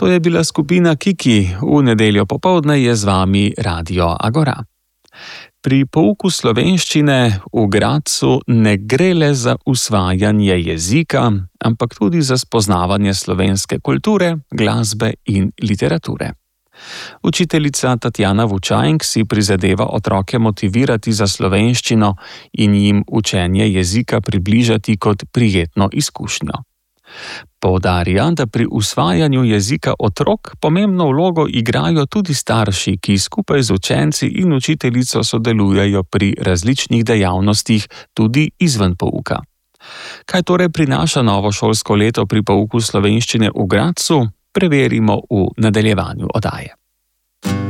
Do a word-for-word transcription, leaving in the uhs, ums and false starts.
To je bila skupina Kiki, v nedeljo popoldne je z vami Radio Agora. Pri pouku slovenščine v Gradcu ne gre le za usvajanje jezika, ampak tudi za spoznavanje slovenske kulture, glasbe in literature. Učiteljica Tatjana Vučajnk si prizadeva otroke motivirati za slovenščino in jim učenje jezika približati kot prijetno izkušnjo. Poudarja, da pri usvajanju jezika otrok pomembno vlogo igrajo tudi starši, ki skupaj z učenci in učiteljico sodelujejo pri različnih dejavnostih tudi izven pouka. Kaj torej prinaša novo šolsko leto pri pouku slovenščine v Gradcu? Preverimo v nadaljevanju oddaje.